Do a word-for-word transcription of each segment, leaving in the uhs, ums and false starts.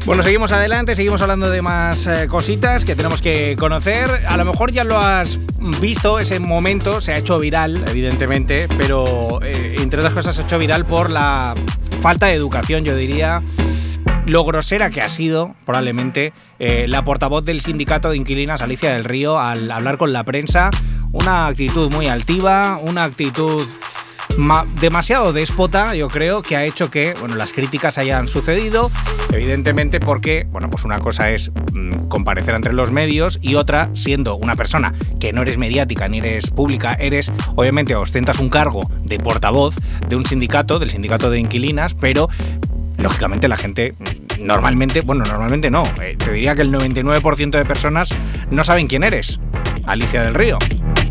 Bueno, seguimos adelante, seguimos hablando de más eh, cositas que tenemos que conocer. A lo mejor ya lo has visto, ese momento se ha hecho viral, evidentemente, pero eh, entre otras cosas se ha hecho viral por la falta de educación, yo diría, lo grosera que ha sido, probablemente, eh, la portavoz del sindicato de inquilinas, Alicia del Río, al hablar con la prensa. Una actitud muy altiva, una actitud ma- demasiado déspota, yo creo, que ha hecho que, bueno, las críticas hayan sucedido, evidentemente porque, bueno, pues una cosa es mmm, comparecer entre los medios y otra, siendo una persona que no eres mediática ni eres pública, eres, obviamente, ostentas un cargo de portavoz de un sindicato, del sindicato de inquilinas, pero lógicamente la gente normalmente, bueno, normalmente no, eh, te diría que el noventa y nueve por ciento de personas no saben quién eres, Alicia del Río.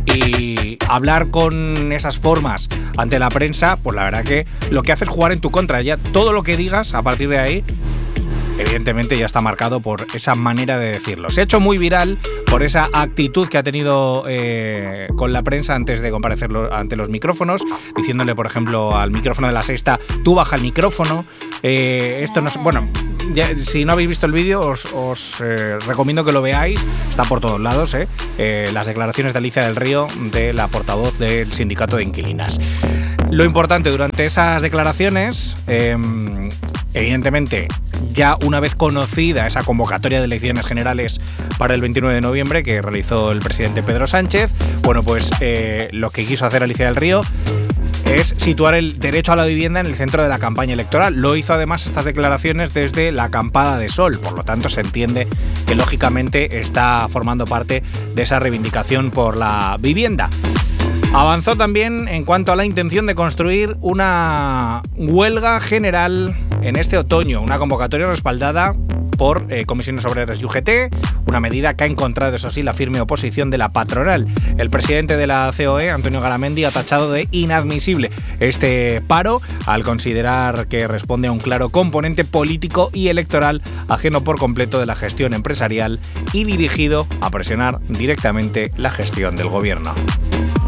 Y hablar con esas formas ante la prensa, pues la verdad que lo que hace es jugar en tu contra. Ya todo lo que digas a partir de ahí, evidentemente ya está marcado por esa manera de decirlo. Se ha hecho muy viral por esa actitud que ha tenido eh, con la prensa antes de comparecer lo, ante los micrófonos, diciéndole, por ejemplo, al micrófono de La Sexta, tú baja el micrófono. Eh, esto no es... Bueno, ya, si no habéis visto el vídeo, os, os eh, recomiendo que lo veáis. Está por todos lados, eh, eh, las declaraciones de Alicia del Río, de la portavoz del sindicato de inquilinas. Lo importante durante esas declaraciones, eh, evidentemente, ya una vez conocida esa convocatoria de elecciones generales para el veintinueve de noviembre que realizó el presidente Pedro Sánchez, bueno, pues eh, lo que quiso hacer Alicia del Río es situar el derecho a la vivienda en el centro de la campaña electoral. Lo hizo además estas declaraciones desde la acampada de Sol, por lo tanto se entiende que lógicamente está formando parte de esa reivindicación por la vivienda. Avanzó también en cuanto a la intención de construir una huelga general en este otoño, una convocatoria respaldada por eh, Comisiones Obreras y U G T, una medida que ha encontrado, eso sí, la firme oposición de la patronal. El presidente de la C O E, Antonio Garamendi, ha tachado de inadmisible este paro al considerar que responde a un claro componente político y electoral ajeno por completo de la gestión empresarial y dirigido a presionar directamente la gestión del gobierno.